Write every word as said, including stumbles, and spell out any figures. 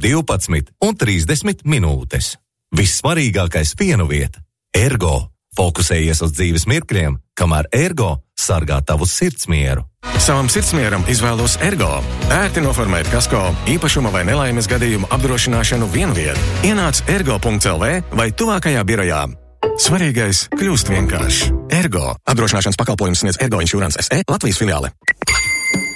divpadsmit un trīsdesmit minūtes. Vissvarīgākais pienu vieta – Ergo. Fokusējies uz dzīves mirkļiem, kamēr Ergo sargā tavu sirdsmieru. Savam sirdsmieram izvēlos Ergo. Ērti noformēt kasko, īpašuma vai nelaimes gadījumu apdrošināšanu vienviet. Ienāc ergo punkts el vē vai tuvākajā birojā. Svarīgais kļūst vienkāršs. Ergo. Apdrošināšanas pakalpojums sniedz Ergo Insurance es e Latvijas filiāle.